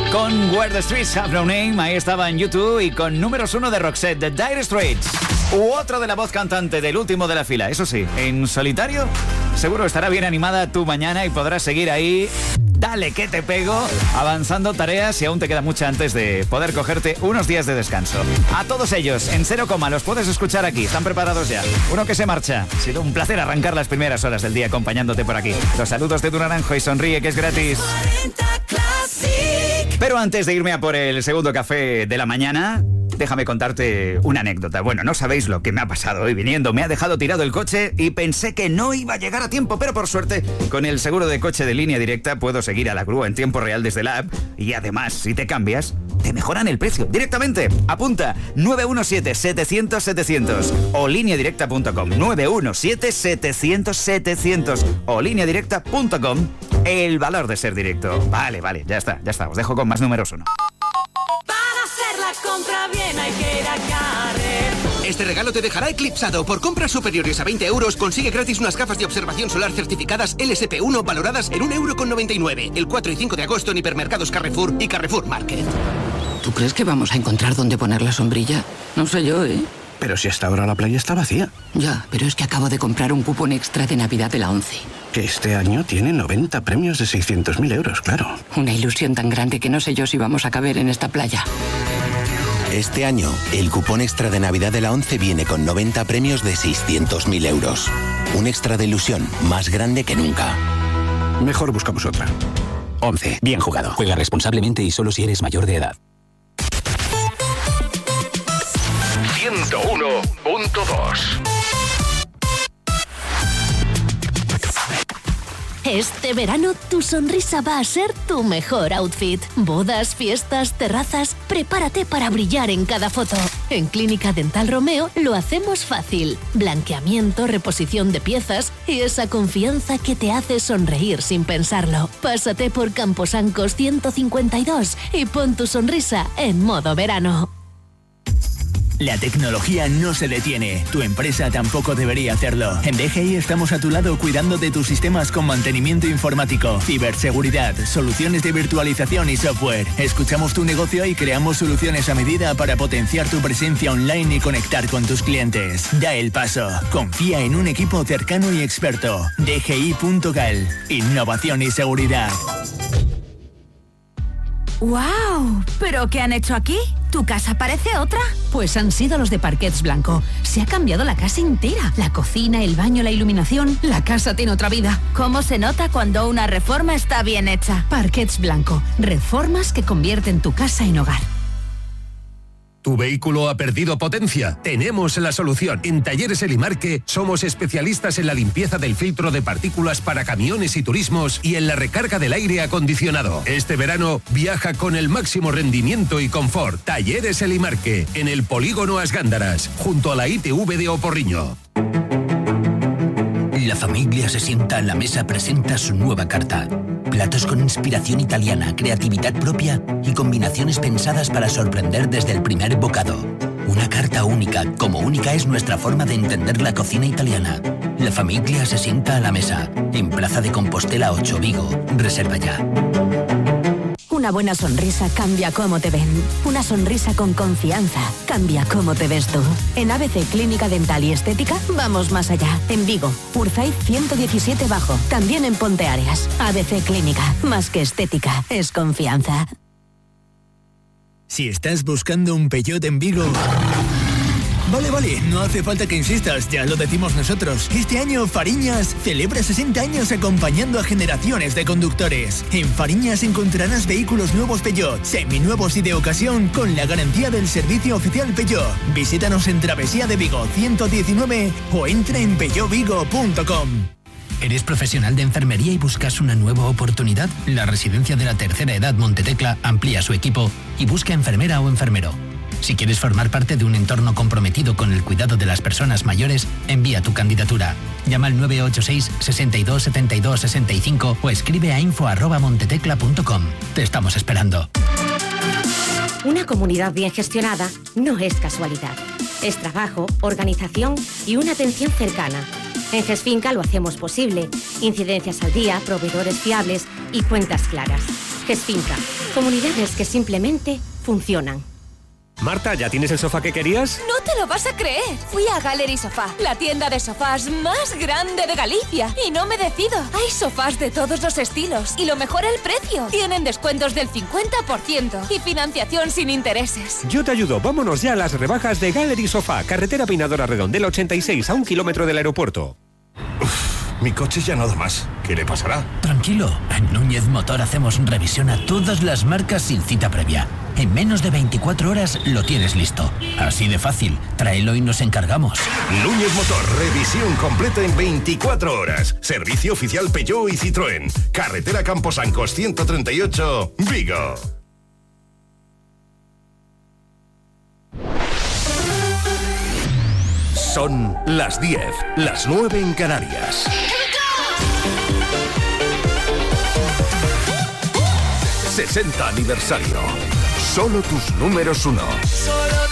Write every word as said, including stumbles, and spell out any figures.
Con Where the Streets Have No Name, ahí estaba en YouTube, y con números uno de Roxette, The Dire Straits. U otro de la voz cantante del último de la fila, eso sí, en solitario, seguro estará bien animada tu mañana y podrás seguir ahí, dale que te pego, avanzando tareas, y aún te queda mucho antes de poder cogerte unos días de descanso. A todos ellos, en cero coma, los puedes escuchar aquí, están preparados ya. Uno que se marcha. Ha sido un placer arrancar las primeras horas del día acompañándote por aquí. Los saludos de tu naranjo y sonríe, que es gratis. Pero antes de irme a por el segundo café de la mañana, déjame contarte una anécdota. Bueno, no sabéis lo que me ha pasado hoy viniendo. Me ha dejado tirado el coche y pensé que no iba a llegar a tiempo, pero por suerte, con el seguro de coche de Línea Directa puedo seguir a la grúa en tiempo real desde la app, y además, si te cambias, te mejoran el precio directamente. Apunta nueve uno siete, setecientos, setecientos o línea directa punto com. nueve uno siete, setecientos, setecientos o línea directa punto com. El valor de ser directo. Vale, vale, ya está, ya está. Os dejo con más números uno. Para hacer la compra bien hay que ir a Carrer. Este regalo te dejará eclipsado. Por compras superiores a veinte euros, consigue gratis unas gafas de observación solar certificadas L S P uno valoradas en un euro con noventa y nueve. El cuatro y cinco de agosto en hipermercados Carrefour y Carrefour Market. ¿Tú crees que vamos a encontrar dónde poner la sombrilla? No sé yo, ¿eh? Pero si hasta ahora la playa está vacía. Ya, pero es que acabo de comprar un cupón extra de Navidad de la ONCE. Que este año tiene noventa premios de seiscientos mil euros, claro. Una ilusión tan grande que no sé yo si vamos a caber en esta playa. Este año, el cupón extra de Navidad de la ONCE viene con noventa premios de seiscientos mil euros. Un extra de ilusión más grande que nunca. Mejor buscamos otra. ONCE. Bien jugado. Juega responsablemente y solo si eres mayor de edad. ciento uno punto dos. Este verano tu sonrisa va a ser tu mejor outfit. Bodas, fiestas, terrazas, prepárate para brillar en cada foto. En Clínica Dental Romeo lo hacemos fácil. Blanqueamiento, reposición de piezas y esa confianza que te hace sonreír sin pensarlo. Pásate por Camposancos ciento cincuenta y dos y pon tu sonrisa en modo verano. La tecnología no se detiene. Tu empresa tampoco debería hacerlo. En D G I estamos a tu lado cuidando de tus sistemas con mantenimiento informático, ciberseguridad, soluciones de virtualización y software. Escuchamos tu negocio y creamos soluciones a medida para potenciar tu presencia online y conectar con tus clientes. Da el paso. Confía en un equipo cercano y experto. D G I punto gal. Innovación y seguridad. ¡Wow! ¿Pero qué han hecho aquí? ¿Tu casa parece otra? Pues han sido los de Parquets Blanco. Se ha cambiado la casa entera. La cocina, el baño, la iluminación. La casa tiene otra vida. ¿Cómo se nota cuando una reforma está bien hecha? Parquets Blanco. Reformas que convierten tu casa en hogar. ¿Tu vehículo ha perdido potencia? Tenemos la solución. En Talleres Elimarque somos especialistas en la limpieza del filtro de partículas para camiones y turismos y en la recarga del aire acondicionado. Este verano viaja con el máximo rendimiento y confort. Talleres Elimarque, en el Polígono As Gándaras, junto a la I T V de Oporriño. La familia se sienta a la mesa presenta su nueva carta. Platos con inspiración italiana, creatividad propia y combinaciones pensadas para sorprender desde el primer bocado. Una carta única, como única es nuestra forma de entender la cocina italiana. La familia se sienta a la mesa. En Plaza de Compostela ocho, Vigo. Reserva ya. Una buena sonrisa cambia cómo te ven. Una sonrisa con confianza cambia cómo te ves tú. En A B C Clínica Dental y Estética vamos más allá. En Vigo, Urzaiz ciento diecisiete Bajo. También en Ponteareas. A B C Clínica. Más que estética, es confianza. Si estás buscando un Peugeot en Vigo... Vale, vale, no hace falta que insistas, ya lo decimos nosotros. Este año Fariñas celebra sesenta años acompañando a generaciones de conductores. En Fariñas encontrarás vehículos nuevos Peugeot, seminuevos y de ocasión con la garantía del servicio oficial Peugeot. Visítanos en Travesía de Vigo ciento diecinueve o entra en peugeot vigo punto com. ¿Eres profesional de enfermería y buscas una nueva oportunidad? La Residencia de la Tercera Edad Montetecla amplía su equipo y busca enfermera o enfermero. Si quieres formar parte de un entorno comprometido con el cuidado de las personas mayores, envía tu candidatura. Llama al nueve ocho seis, sesenta y dos, setenta y dos, sesenta y cinco o escribe a info arroba montetecla punto com. Te estamos esperando. Una comunidad bien gestionada no es casualidad. Es trabajo, organización y una atención cercana. En GESFinca lo hacemos posible. Incidencias al día, proveedores fiables y cuentas claras. GESFinca, Comunidades que simplemente funcionan. Marta, ¿ya tienes el sofá que querías? No te lo vas a creer. Fui a Gallery Sofá, la tienda de sofás más grande de Galicia. Y no me decido. Hay sofás de todos los estilos. Y lo mejor, el precio. Tienen descuentos del cincuenta por ciento y financiación sin intereses. Yo te ayudo. Vámonos ya a las rebajas de Gallery Sofá. Carretera Peinadora Redondela ochenta y seis, a un kilómetro del aeropuerto. Uf, mi coche ya no da más. ¿Qué le pasará? Tranquilo. En Núñez Motor hacemos revisión a todas las marcas sin cita previa. En menos de veinticuatro horas lo tienes listo. Así de fácil. Tráelo y nos encargamos. Núñez Motor, revisión completa en veinticuatro horas. Servicio oficial Peugeot y Citroën. Carretera Camposancos ciento treinta y ocho, Vigo. Son las diez, las nueve en Canarias. sesenta aniversario. Solo tus números uno.